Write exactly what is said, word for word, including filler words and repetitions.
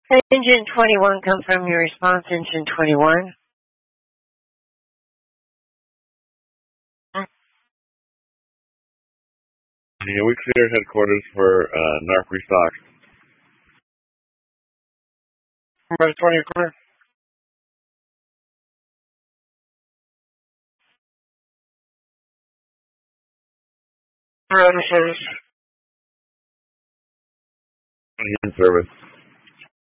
Engine twenty-one, confirm your response, Engine twenty-one. Yeah, we cleared headquarters for uh, narc restock. Number twenty clear. Clear out of service. In service.